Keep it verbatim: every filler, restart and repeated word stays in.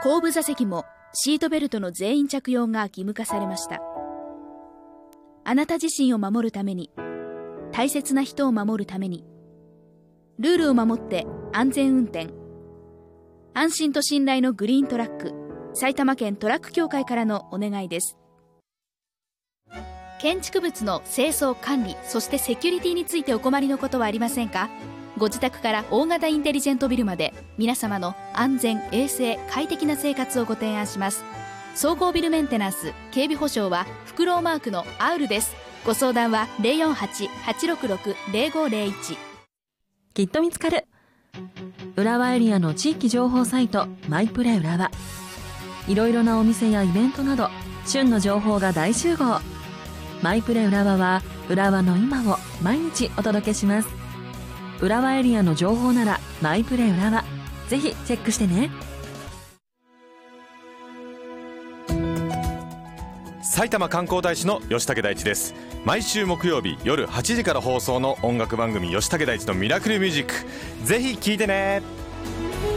後部座席もシートベルトの全員着用が義務化されました。あなた自身を守るために、大切な人を守るために、ルールを守って安全運転。安心と信頼のグリーントラック、埼玉県トラック協会からのお願いです。建築物の清掃管理、そしてセキュリティについてお困りのことはありませんか？ご自宅から大型インテリジェントビルまで、皆様の安全、衛生、快適な生活をご提案します。総合ビルメンテナンス、警備保障はフクロウマークのアウルです。ご相談は ゼロよんはち はちろくろく ゼロごゼロいち。 きっと見つかる。浦和エリアの地域情報サイトマイプレ浦和。いろいろなお店やイベントなど旬の情報が大集合。マイプレ浦和は浦和の今を毎日お届けします。浦和エリアの情報ならマイプレ浦和、ぜひチェックしてね。 埼玉観光大使の吉武大地です。毎週木曜日夜はちじから放送の音楽番組吉武大地のミラクルミュージック、ぜひ聴いてね。